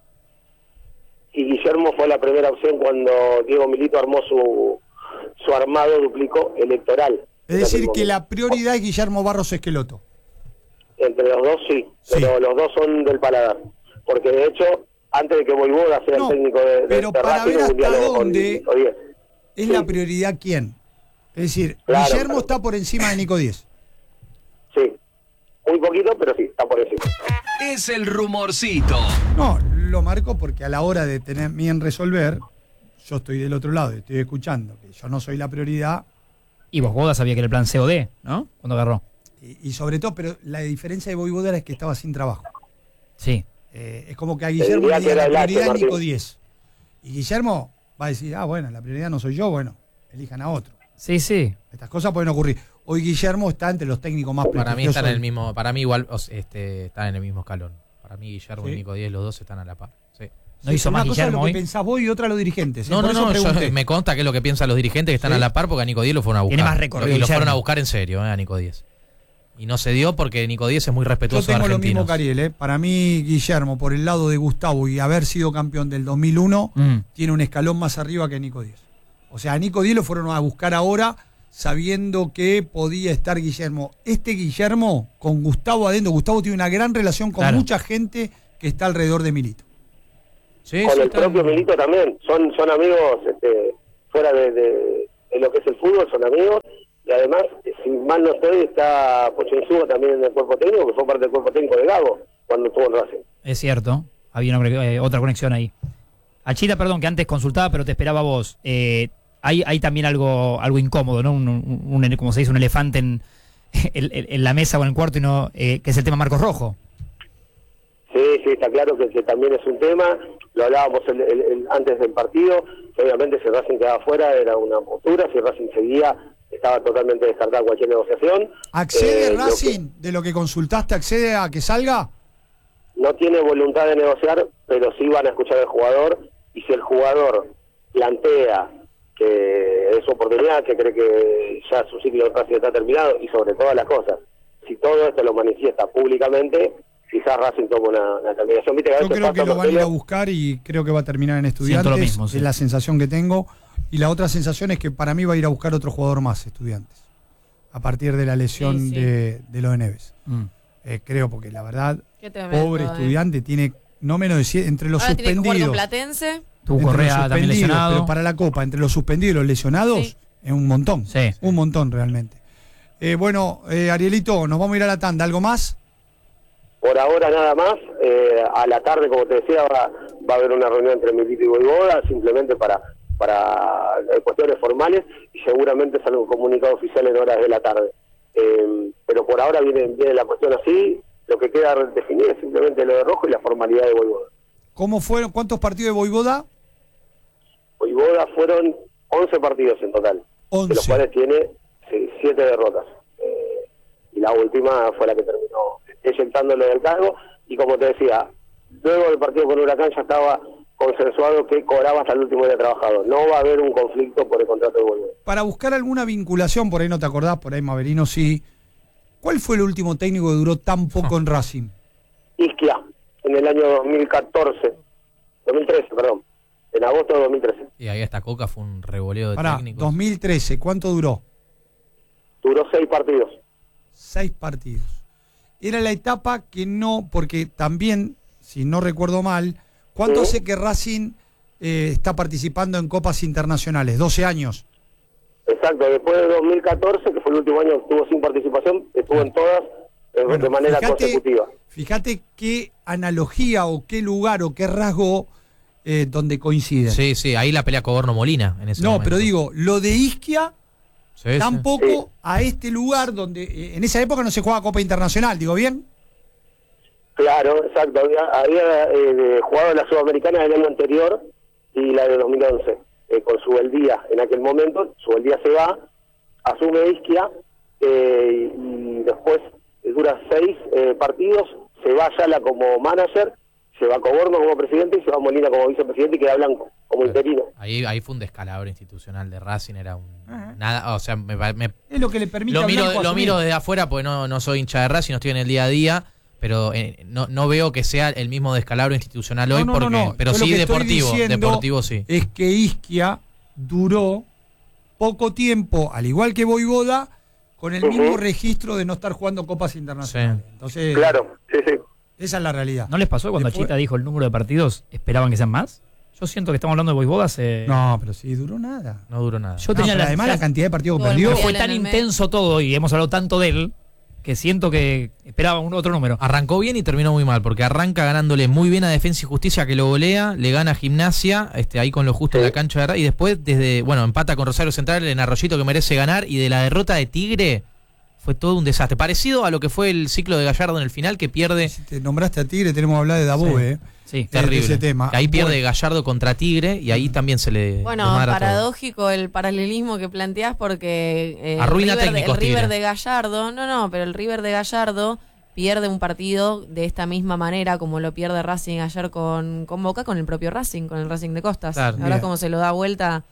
Speaker 6: Y Guillermo fue la primera opción cuando Diego Milito armó su armado duplicó electoral.
Speaker 1: Es decir, que la prioridad es Guillermo Barros Esqueloto.
Speaker 6: Entre los dos sí, pero los dos son del paladar. Porque de hecho, antes de que Voivoda sea el técnico de
Speaker 1: pero para ver hasta dónde es la prioridad, ¿quién? Es decir, Guillermo está por encima de Nico Díez.
Speaker 6: Sí, muy poquito, pero sí, está por encima.
Speaker 7: Es el rumorcito.
Speaker 1: No, lo marco porque a la hora de tener bien resolver, yo estoy del otro lado, estoy escuchando que yo no soy la prioridad.
Speaker 3: Y Voivoda sabía que era el plan COD, ¿no? Cuando agarró.
Speaker 1: Y sobre todo, pero la diferencia de Voivoda es que estaba sin trabajo.
Speaker 3: Sí.
Speaker 1: Es como que a Guillermo le diga la prioridad Nico 10. Y Guillermo va a decir, bueno, la prioridad no soy yo, bueno, elijan a otro.
Speaker 3: Sí, sí.
Speaker 1: Estas cosas pueden ocurrir. Hoy Guillermo está entre los técnicos más prestigiosos.
Speaker 2: Para mí están en el mismo, para mí igual están en el mismo escalón. Para mí Guillermo y Nico 10, los dos están a la par. Sí.
Speaker 3: No hizo más Guillermo
Speaker 1: hoy. Una cosa es lo que pensás vos y otra los dirigentes.
Speaker 2: No, me consta que es lo que piensan los dirigentes que están a la par, porque a Nico 10 lo fueron a buscar.
Speaker 3: Tiene más recorrido.
Speaker 2: Y lo fueron a buscar en serio, a Nico 10. Y no se dio porque Nico 10 es muy respetuoso de argentinos.
Speaker 1: Yo tengo lo mismo que Ariel, Para mí, Guillermo, por el lado de Gustavo y haber sido campeón del 2001, tiene un escalón más arriba que Nico 10. O sea, a Nico 10 lo fueron a buscar ahora sabiendo que podía estar Guillermo. Este Guillermo, con Gustavo adentro, Gustavo tiene una gran relación con mucha gente que está alrededor de Milito.
Speaker 2: Sí,
Speaker 6: con
Speaker 2: sí,
Speaker 6: el propio Milito también. Son amigos fuera de lo que es el fútbol, son amigos. Y además, si mal no estoy, está Pocho Insúa también en el cuerpo técnico, que fue parte del cuerpo técnico de Gago cuando estuvo en Racing.
Speaker 3: Es cierto, había otra conexión ahí. Achita, perdón, que antes consultaba, pero te esperaba vos. Hay también algo incómodo, ¿no? Como se dice, un elefante en la mesa o en el cuarto, y no, que es el tema Marcos Rojo.
Speaker 6: Sí, está claro que también es un tema. Lo hablábamos antes del partido. Obviamente, si Racing quedaba fuera era una postura. Si Racing seguía, estaba totalmente descartada cualquier negociación.
Speaker 1: ¿Accede Racing, de lo que consultaste, accede a que salga?
Speaker 6: No tiene voluntad de negociar, pero sí van a escuchar al jugador. Y si el jugador plantea que es su oportunidad, que cree que ya su ciclo de Racing está terminado, y sobre todas las cosas, si todo esto lo manifiesta públicamente, quizás Racing toma una terminación. ¿Viste?
Speaker 1: Yo creo que lo van a ir a buscar y creo que va a terminar en Estudiantes.
Speaker 3: Siento lo mismo, sí.
Speaker 1: Es la sensación que tengo. Y la otra sensación es que para mí va a ir a buscar otro jugador más, Estudiantes, a partir de la lesión de lo de Neves. Creo, porque la verdad, pobre Estudiante, tiene no menos de 100, entre los
Speaker 4: ahora
Speaker 1: suspendidos.
Speaker 4: tiene que jugar con Platense.
Speaker 3: Tuvo Correa también lesionado.
Speaker 1: Pero para la Copa, entre los suspendidos y los lesionados, es un montón.
Speaker 3: Sí.
Speaker 1: Un montón realmente. Bueno, Arielito, nos vamos a ir a la tanda. ¿Algo más?
Speaker 6: Por ahora nada más. A la tarde, como te decía, va a haber una reunión entre Milito y Voivoda, simplemente para cuestiones formales, y seguramente sale un comunicado oficial en horas de la tarde. Pero por ahora viene la cuestión así. Lo que queda definir es simplemente lo de Rojo y la formalidad de Voivoda.
Speaker 1: ¿Cuántos partidos de Voivoda?
Speaker 6: Voivoda fueron 11 partidos en total,
Speaker 1: 11.
Speaker 6: de los cuales tiene 7 derrotas. Y la última fue la que terminó eyectándolo del cargo. Y como te decía, luego del partido con Huracán ya estaba consensuado que cobraba hasta el último día trabajado. No va a haber un conflicto por el contrato de Voivoda.
Speaker 1: Para buscar alguna vinculación, por ahí no te acordás, por ahí Maverino sí. ¿Cuál fue el último técnico que duró tan poco en Racing?
Speaker 6: Isquia, en el año 2013, en agosto de 2013.
Speaker 2: Y ahí hasta Coca fue un revoleo de técnicos.
Speaker 1: 2013, ¿cuánto duró?
Speaker 6: Duró 6 partidos.
Speaker 1: 6 partidos. Era la etapa que no, porque también, si no recuerdo mal, ¿cuánto hace que Racing está participando en copas internacionales? 12 años.
Speaker 6: Exacto, después de 2014, que fue el último año que estuvo sin participación, estuvo en todas de manera consecutiva.
Speaker 1: Fíjate qué analogía o qué lugar o qué rasgo donde coinciden.
Speaker 2: Sí, ahí la pelea Coborno-Molina en ese momento.
Speaker 1: Pero digo, lo de Isquia tampoco a este lugar donde en esa época no se jugaba Copa Internacional, ¿digo bien?
Speaker 6: Claro, exacto, había jugado la Sudamericana del año anterior y la de 2011. Con Subeldía en aquel momento. Subeldía se va, asume Isquia, y después dura 6 partidos, se va Ayala como manager, se va Coborno como presidente y se va Molina como vicepresidente y queda Blanco como interino.
Speaker 2: Ahí fue un descalabro institucional de Racing, era nada, o sea,
Speaker 1: es lo que le permite
Speaker 2: lo miro desde afuera porque no soy hincha de Racing, no estoy en el día a día, pero no veo que sea el mismo descalabro institucional hoy, pero sí deportivo sí.
Speaker 1: Es que Isquia duró poco tiempo, al igual que Voivoda, con el mismo registro de no estar jugando copas internacionales.
Speaker 2: Sí.
Speaker 1: Entonces,
Speaker 6: claro, sí.
Speaker 1: Esa es la realidad.
Speaker 3: ¿No les pasó cuando Achita dijo el número de partidos, esperaban que sean más? Yo siento que estamos hablando de Voivoda
Speaker 1: No, pero sí, duró nada.
Speaker 2: No duró nada.
Speaker 3: Yo tenía
Speaker 1: además la cantidad de partidos que perdió.
Speaker 3: Fue tan intenso todo y hemos hablado tanto de él que siento que esperaba un otro número.
Speaker 2: Arrancó bien y terminó muy mal, porque arranca ganándole muy bien a Defensa y Justicia, que lo golea, le gana a Gimnasia, ahí con lo justo en la cancha de y después empata con Rosario Central en Arroyito, que merece ganar, y de la derrota de Tigre fue todo un desastre, parecido a lo que fue el ciclo de Gallardo en el final, que pierde. Si
Speaker 1: te nombraste a Tigre, tenemos que hablar de Dabove,
Speaker 2: Sí, terrible.
Speaker 1: Ese tema.
Speaker 2: Ahí pierde Gallardo contra Tigre y ahí también se le.
Speaker 4: Bueno, paradójico el paralelismo que planteás porque
Speaker 2: arruina
Speaker 4: el River de Gallardo, pero el River de Gallardo pierde un partido de esta misma manera como lo pierde Racing ayer con Boca, con el propio Racing, con el Racing de Costas.
Speaker 2: Claro,
Speaker 4: ahora como se lo da vuelta.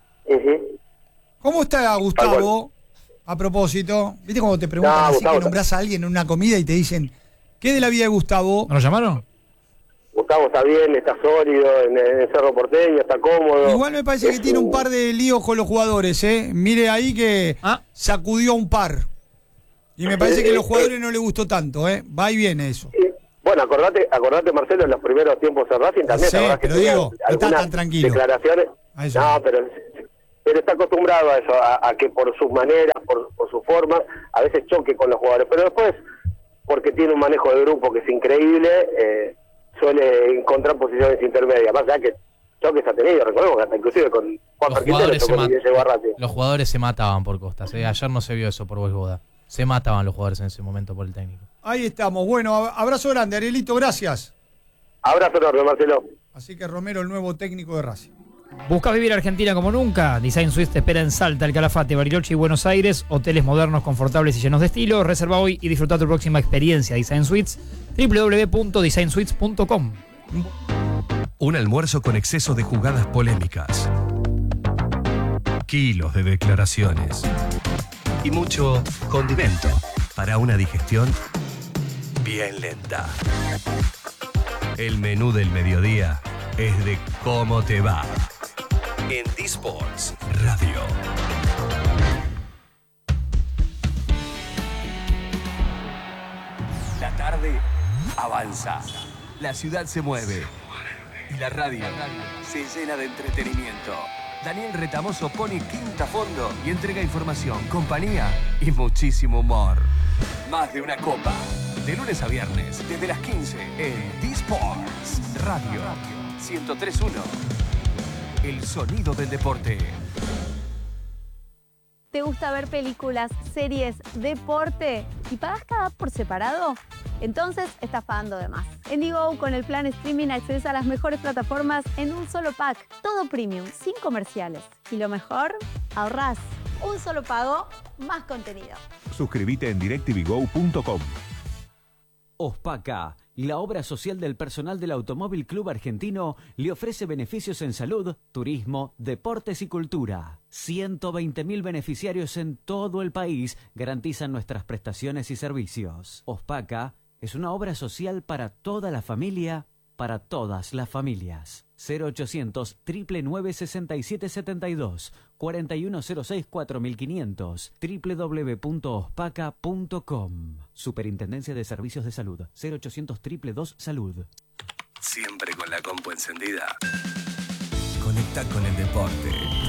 Speaker 1: ¿Cómo está Gustavo? A propósito, ¿viste cuando te preguntan así que nombrás a alguien en una comida y te dicen ¿qué de la vida de Gustavo?
Speaker 3: ¿No lo llamaron?
Speaker 6: Gustavo está bien, está sólido en el Cerro Porteño, está cómodo.
Speaker 1: Igual me parece que tiene un par de líos con los jugadores, ¿eh? Mire ahí que sacudió un par. Y me parece que a los jugadores no les gustó tanto, ¿eh? Va y viene eso.
Speaker 6: Bueno, acordate, Marcelo, en los primeros tiempos de Racing también.
Speaker 1: Sí, pero digo, no está tan tranquilo.
Speaker 6: Declaraciones. No, pero está acostumbrado a eso, a que por sus maneras, por sus formas, a veces choque con los jugadores. Pero después, porque tiene un manejo de grupo que es increíble, suele encontrar posiciones intermedias. Más allá que choques ha tenido, recordemos que hasta inclusive con Juan Perquintero chocó ni llegó a Racing.
Speaker 2: Los jugadores se mataban por Costas. Ayer no se vio eso por Voivoda. Se mataban los jugadores en ese momento por el técnico.
Speaker 1: Ahí estamos. Bueno, abrazo grande, Arielito, gracias.
Speaker 6: Abrazo enorme, Marcelo.
Speaker 1: Así que Romero, el nuevo técnico de Racing.
Speaker 3: ¿Buscas vivir Argentina como nunca? Design Suites te espera en Salta, El Calafate, Bariloche y Buenos Aires. Hoteles modernos, confortables y llenos de estilo. Reserva hoy y disfruta tu próxima experiencia. Design Suites, www.designsuites.com.
Speaker 7: Un almuerzo con exceso de jugadas polémicas, kilos de declaraciones y mucho condimento para una digestión bien lenta. El menú del mediodía es de cómo te va en D-Sports Radio. La tarde avanza, la ciudad se mueve y la radio se llena de entretenimiento. Daniel Retamoso pone quinta a fondo y entrega información, compañía y muchísimo humor. Más de una copa, de lunes a viernes, desde las 15 en D-Sports Radio 103.1. El sonido del deporte.
Speaker 8: ¿Te gusta ver películas, series, deporte y pagas cada por separado? Entonces estás pagando de más. En Digo, con el plan streaming accedes a las mejores plataformas en un solo pack. Todo premium, sin comerciales. Y lo mejor, ahorrás. Un solo pago, más contenido.
Speaker 9: Suscríbete en directvgo.com.
Speaker 10: Ospaca, la obra social del personal del Automóvil Club Argentino, le ofrece beneficios en salud, turismo, deportes y cultura. 120.000 beneficiarios en todo el país garantizan nuestras prestaciones y servicios. Ospaca es una obra social para toda la familia, para todas las familias. 0800 999 6772 4106 4500 www.ospaca.com. Superintendencia de Servicios de Salud. 0800 222 Salud.
Speaker 7: Siempre con la compu encendida. Conecta con el deporte.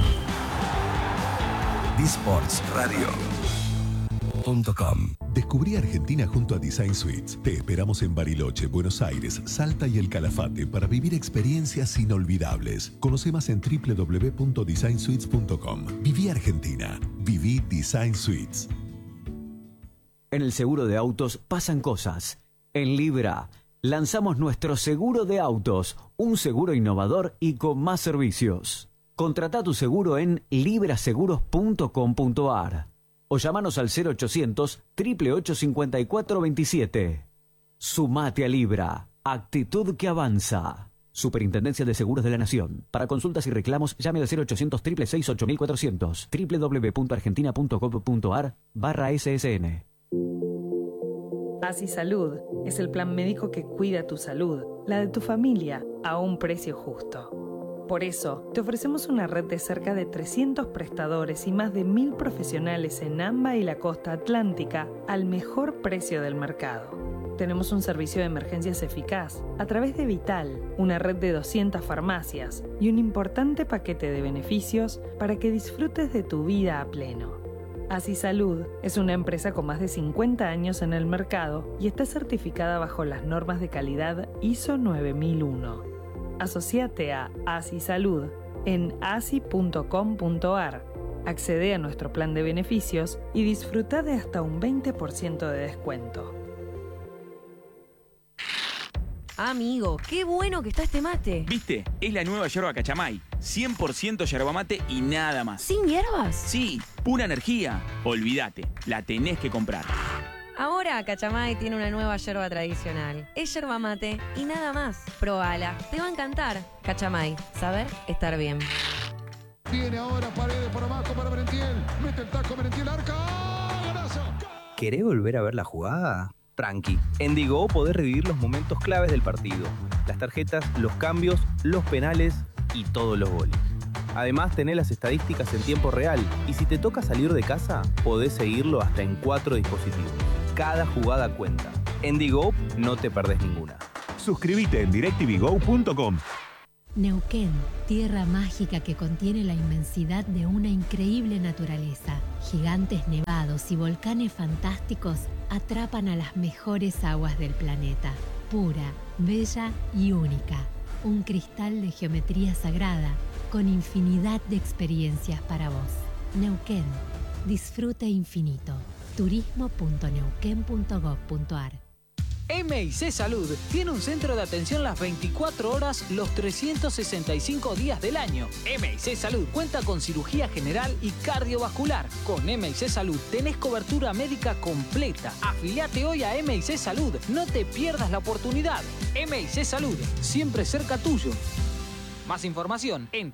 Speaker 7: D-Sports Radio.com.
Speaker 9: Descubrí Argentina junto a Design Suites. Te esperamos en Bariloche, Buenos Aires, Salta y El Calafate para vivir experiencias inolvidables. Conoce más en www.designsuites.com. Viví Argentina. Viví Design Suites.
Speaker 10: En el seguro de autos pasan cosas. En Libra lanzamos nuestro seguro de autos, un seguro innovador y con más servicios. Contrata tu seguro en libraseguros.com.ar o llámanos al 0800 888 5427. Sumate a Libra, actitud que avanza. Superintendencia de Seguros de la Nación. Para consultas y reclamos, llame al 0800 666 8400. www.argentina.gov.ar/SSN.
Speaker 11: Así Salud es el plan médico que cuida tu salud, la de tu familia, a un precio justo. Por eso, te ofrecemos una red de cerca de 300 prestadores y más de 1.000 profesionales en AMBA y la costa atlántica al mejor precio del mercado. Tenemos un servicio de emergencias eficaz a través de Vital, una red de 200 farmacias y un importante paquete de beneficios para que disfrutes de tu vida a pleno. Así Salud es una empresa con más de 50 años en el mercado y está certificada bajo las normas de calidad ISO 9001. Asociate a Así Salud en asi.com.ar. Accede a nuestro plan de beneficios y disfruta de hasta un 20% de descuento.
Speaker 4: Amigo, qué bueno que está este mate.
Speaker 12: ¿Viste? Es la nueva yerba Cachamay. 100% yerba mate y nada más.
Speaker 4: ¿Sin hierbas?
Speaker 12: Sí, pura energía. Olvídate, la tenés que comprar.
Speaker 4: Ahora Cachamay tiene una nueva yerba tradicional. Es yerba mate y nada más. Probala, te va a encantar. Cachamay, saber estar bien.
Speaker 13: Viene ahora Paredes por abajo para Merentiel. Mete el taco Merentiel, arca. ¡Golazo!
Speaker 14: ¿Querés volver a ver la jugada? Tranqui, en Digo podés revivir los momentos claves del partido, las tarjetas, los cambios, los penales y todos los goles. Además, tenés las estadísticas en tiempo real y si te toca salir de casa, podés seguirlo hasta en 4 dispositivos. Cada jugada cuenta. En Digo no te perdés ninguna.
Speaker 9: Suscríbete en directvgo.com.
Speaker 15: Neuquén, tierra mágica que contiene la inmensidad de una increíble naturaleza. Gigantes nevados y volcanes fantásticos atrapan a las mejores aguas del planeta. Pura, bella y única. Un cristal de geometría sagrada con infinidad de experiencias para vos. Neuquén, disfrute infinito. turismo.neuquén.gov.ar.
Speaker 16: MIC Salud tiene un centro de atención las 24 horas, los 365 días del año. MIC Salud cuenta con cirugía general y cardiovascular. Con MIC Salud tenés cobertura médica completa. Afiliate hoy a MIC Salud. No te pierdas la oportunidad. MIC Salud, siempre cerca tuyo. Más información en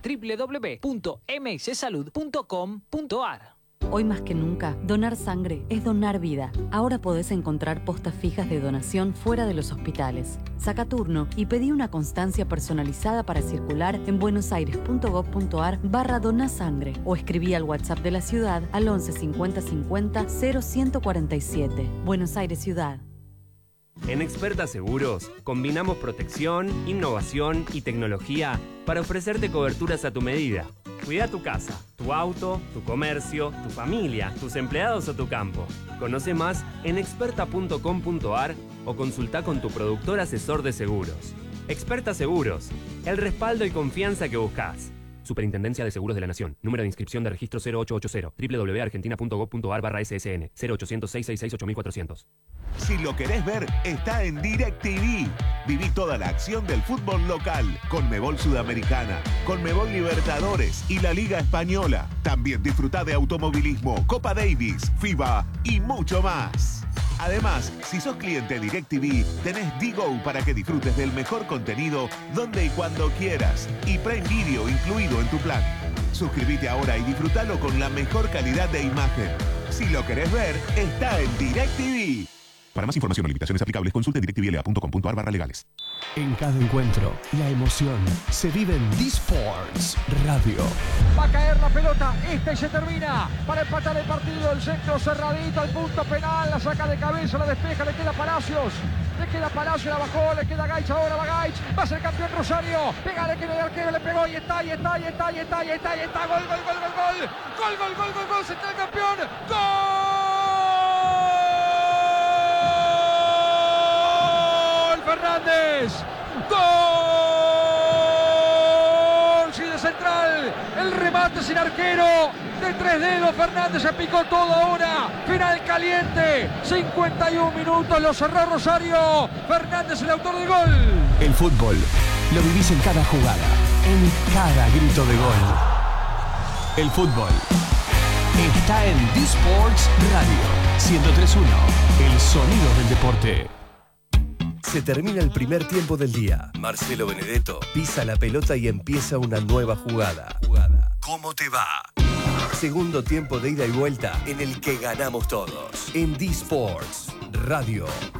Speaker 16: www.micsalud.com.ar.
Speaker 17: Hoy más que nunca, donar sangre es donar vida. Ahora podés encontrar postas fijas de donación fuera de los hospitales. Saca turno y pedí una constancia personalizada para circular en buenosaires.gov.ar/donasangre o escribí al WhatsApp de la ciudad al 11 50 50 0147. Buenos Aires Ciudad.
Speaker 18: En Experta Seguros, combinamos protección, innovación y tecnología para ofrecerte coberturas a tu medida. Cuida tu casa, tu auto, tu comercio, tu familia, tus empleados o tu campo. Conoce más en experta.com.ar o consulta con tu productor asesor de seguros. Experta Seguros, el respaldo y confianza que buscas. Superintendencia de Seguros de la Nación. Número de inscripción de registro 0880. www.argentina.gov.ar/ssn 0800-666-8400.
Speaker 9: Si lo querés ver, está en DirecTV. Viví toda la acción del fútbol local, Conmebol Sudamericana, Conmebol Libertadores y la Liga Española. También disfrutá de automovilismo, Copa Davis, FIBA y mucho más. Además, si sos cliente DirecTV, tenés Digo para que disfrutes del mejor contenido donde y cuando quieras y Prime Video incluido en tu plan. Suscríbete ahora y disfrutalo con la mejor calidad de imagen. Si lo querés ver, está en DirecTV. Para más información o limitaciones aplicables, consulte directvla.com.ar/legales.
Speaker 7: En cada encuentro, la emoción se vive en D-Sports Radio.
Speaker 19: Va a caer la pelota, y se termina para empatar el partido. El centro cerradito, el punto penal, la saca de cabeza, la despeja, le queda Palacios. Le queda Palacios, la bajó, le queda Gaich, ahora va Gaich. Va a ser campeón Rosario. Pégale que el arquero le pegó y está. Gol, se está el campeón. Fernández, gol, sí de central, el remate sin arquero, de 3 dedos, Fernández se picó todo ahora, final caliente, 51 minutos, lo cerró Rosario, Fernández el autor del gol.
Speaker 7: El fútbol lo vivís en cada jugada, en cada grito de gol. El fútbol está en D-Sports Radio 103.1, el sonido del deporte.
Speaker 20: Se termina el primer tiempo del día. Marcelo Benedetto pisa la pelota y empieza una nueva jugada. ¿Cómo te va? Segundo tiempo de ida y vuelta en el que ganamos todos. En D-Sports Radio.